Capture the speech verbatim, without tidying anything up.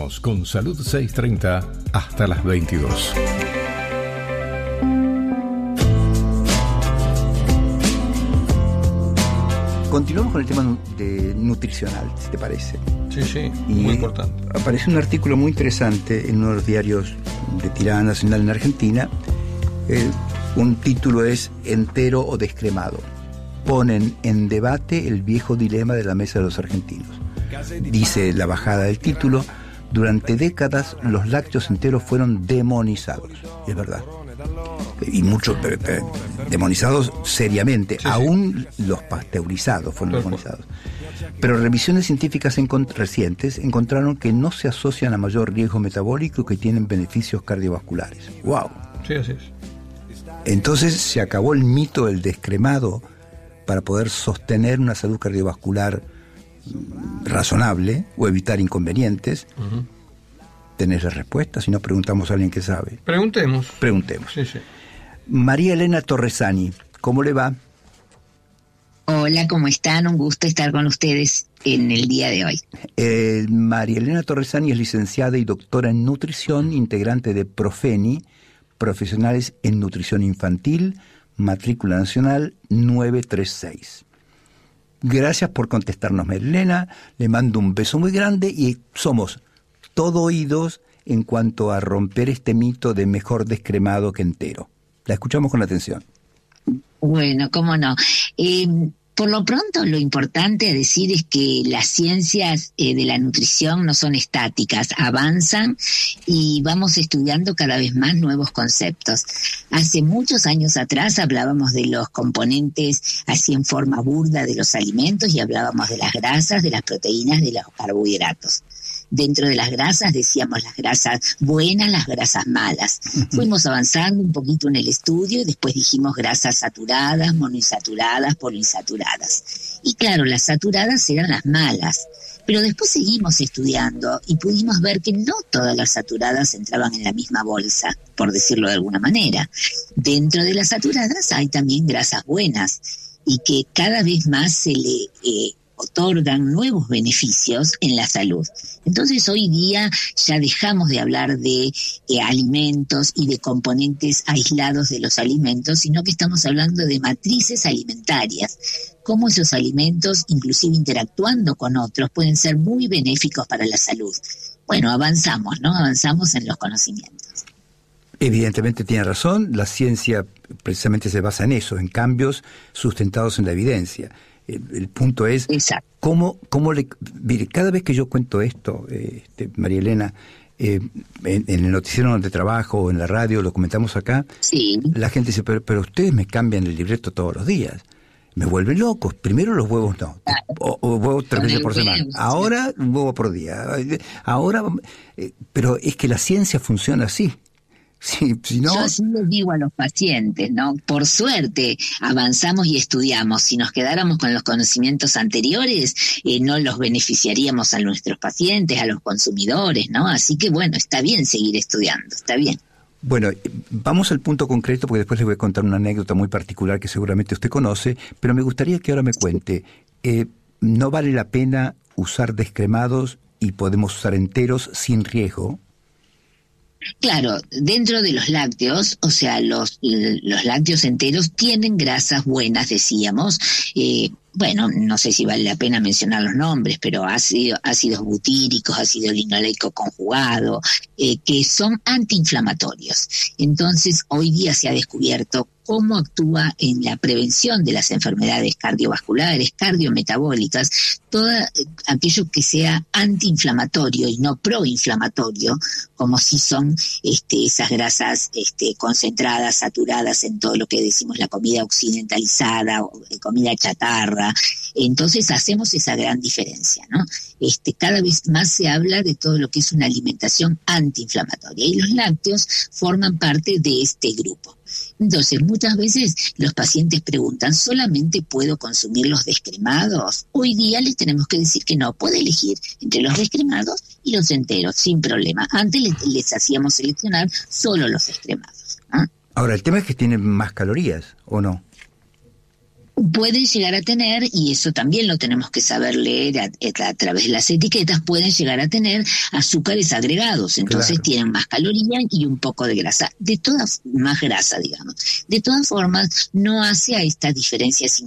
Seguimos con Salud seiscientos treinta hasta las veintidós. Continuamos con el tema de nutricional, si te parece. Sí, sí, y muy importante. Apareció un artículo muy interesante en uno de los diarios de tirada nacional en Argentina. Eh, un título es Entero o descremado. Ponen en debate el viejo dilema de la mesa de los argentinos. Dice la bajada del título: durante décadas los lácteos enteros fueron demonizados. Y es verdad. Y muchos eh, eh, demonizados seriamente. Sí, aún sí. Los pasteurizados fueron Pero demonizados. Pero revisiones científicas encont- recientes encontraron que no se asocian a mayor riesgo metabólico y que tienen beneficios cardiovasculares. ¡Wow! Sí, así es. Entonces se acabó el mito del descremado para poder sostener una salud cardiovascular razonable o evitar inconvenientes. Uh-huh. ¿Tenés la respuesta? Si no, preguntamos a alguien que sabe. Preguntemos. Preguntemos. Sí, sí. María Elena Torresani, ¿cómo le va? Hola, ¿cómo están? Un gusto estar con ustedes en el día de hoy. Eh, María Elena Torresani es licenciada y doctora en nutrición, integrante de Profeni, Profesionales en Nutrición Infantil, matrícula nacional nueve tres seis. Gracias por contestarnos, María Elena. Le mando un beso muy grande y somos todo oídos en cuanto a romper este mito de mejor descremado que entero. La escuchamos con atención. Bueno, cómo no. Eh, por lo pronto, lo importante a decir es que las ciencias eh, de la nutrición no son estáticas, avanzan y vamos estudiando cada vez más nuevos conceptos. Hace muchos años atrás hablábamos de los componentes así en forma burda de los alimentos y hablábamos de las grasas, de las proteínas, de los carbohidratos. Dentro de las grasas decíamos las grasas buenas, las grasas malas. Fuimos avanzando un poquito en el estudio y después dijimos grasas saturadas, monoinsaturadas, poliinsaturadas. Y claro, las saturadas eran las malas. Pero después seguimos estudiando y pudimos ver que no todas las saturadas entraban en la misma bolsa, por decirlo de alguna manera. Dentro de las saturadas hay también grasas buenas y que cada vez más se le eh, otorgan nuevos beneficios en la salud. Entonces hoy día ya dejamos de hablar de eh, alimentos y de componentes aislados de los alimentos, sino que estamos hablando de matrices alimentarias, cómo esos alimentos, inclusive interactuando con otros, pueden ser muy benéficos para la salud. Bueno, avanzamos, ¿no? Avanzamos en los conocimientos. Evidentemente tiene razón, la ciencia precisamente se basa en eso, en cambios sustentados en la evidencia. El, el punto es Exacto. cómo, cómo le... Mire, cada vez que yo cuento esto, eh, este, María Elena, eh, en, en el noticiero donde trabajo o en la radio, lo comentamos acá, sí. La gente dice, pero, pero ustedes me cambian el libreto todos los días. Me vuelven locos. Primero los huevos no. O, o huevos tres veces por semana. Ahora un huevo por día. Ahora... Eh, pero es que la ciencia funciona así. Sí, si no... Yo así les digo a los pacientes, ¿no? Por suerte avanzamos y estudiamos. Si nos quedáramos con los conocimientos anteriores, eh, no los beneficiaríamos a nuestros pacientes, a los consumidores, ¿no? Así que bueno, está bien seguir estudiando, está bien. Bueno, vamos al punto concreto porque después les voy a contar una anécdota muy particular que seguramente usted conoce, pero me gustaría que ahora me cuente, eh, ¿no vale la pena usar descremados y podemos usar enteros sin riesgo? Claro, dentro de los lácteos, o sea, los, los lácteos enteros tienen grasas buenas, decíamos. Eh, bueno, no sé si vale la pena mencionar los nombres, pero ácido, ácidos butíricos, ácido linoleico conjugado, eh, que son antiinflamatorios. Entonces, hoy día se ha descubierto cómo actúa en la prevención de las enfermedades cardiovasculares, cardiometabólicas, todo aquello que sea antiinflamatorio y no proinflamatorio, como si son este, esas grasas este, concentradas, saturadas en todo lo que decimos la comida occidentalizada, o comida chatarra. Entonces hacemos esa gran diferencia, ¿no? Este, cada vez más se habla de todo lo que es una alimentación antiinflamatoria y los lácteos forman parte de este grupo. Entonces, muchas veces los pacientes preguntan, ¿solamente puedo consumir los descremados? Hoy día les tenemos que decir que no, puede elegir entre los descremados y los enteros, sin problema. Antes les, les hacíamos seleccionar solo los descremados, ¿eh? Ahora, el tema es que tienen más calorías, ¿o no? pueden llegar a tener, y eso también lo tenemos que saber leer a, a través de las etiquetas, pueden llegar a tener azúcares agregados, entonces claro. tienen más calorías y un poco de grasa, de todas, más grasa, digamos. De todas formas, no hace a esta diferencia